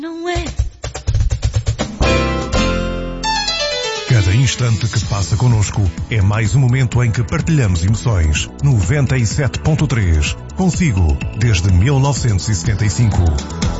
Não é? Cada instante que passa connosco é mais um momento em que partilhamos emoções. 97.3. Consigo, desde 1975.